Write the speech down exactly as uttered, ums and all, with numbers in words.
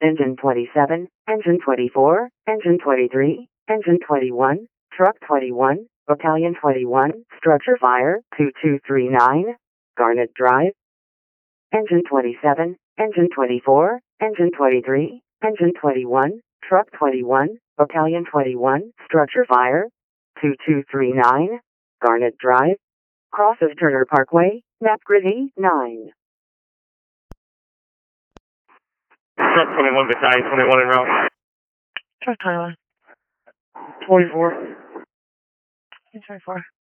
Engine twenty-seven, Engine twenty-four, Engine twenty-three, Engine twenty-one, Truck twenty-one, Battalion twenty-one, Structure Fire two two three nine, Garnet Drive. Engine twenty-seven, Engine twenty-four, Engine twenty-three, Engine twenty-one, Truck twenty-one, Battalion twenty-one, Structure Fire two two three nine, Garnet Drive. Cross of Turner Parkway, Napgritty nine. Truck twenty-one, Battalion twenty-one en route. Truck twenty-one. twenty-four. twenty-four.